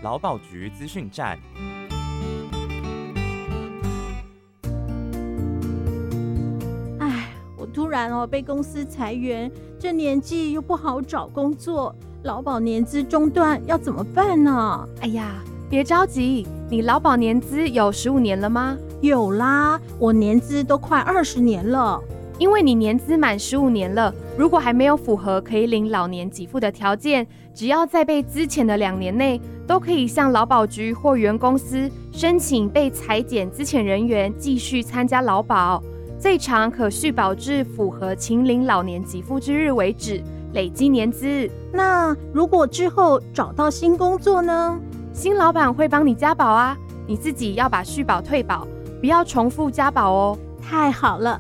劳保局资讯站。 我突然被公司裁员，这年纪又不好找工作，劳保年资中断要怎么办呢？ 哎呀，别着急，你劳保年资有15年了吗？ 有啦，我年资都快20年了。 因为你年资满15年了，如果还没有符合可以领老年给付的条件，只要在被资遣的2年内，都可以向劳保局或原公司申请被裁减资遣人员继续参加劳保，最长可续保至符合请领老年给付之日为止，累积年资。 那如果之后找到新工作呢？ 新老板会帮你加保啊，你自己要把续保退保，不要重复加保哦。 太好了，